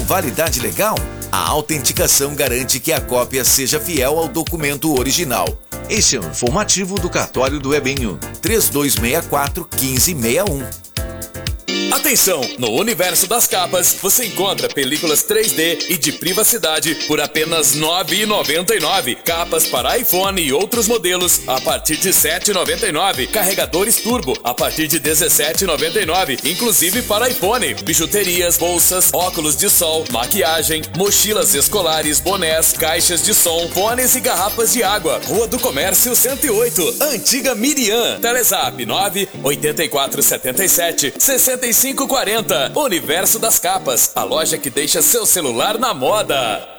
validade legal? A autenticação garante que a cópia seja fiel ao documento original. Este é o informativo do cartório do Ebinho. 3264-1561. Atenção! No universo das capas, você encontra películas 3D e de privacidade por apenas R$ 9,99. Capas para iPhone e outros modelos a partir de R$ 7,99. Carregadores turbo a partir de R$ 17,99, inclusive para iPhone. Bijuterias, bolsas, óculos de sol, maquiagem, mochilas escolares, bonés, caixas de som, fones e garrafas de água. Rua do Comércio 108, Antiga Miriam. Telezap 98477-6540. Universo das Capas, a loja que deixa seu celular na moda.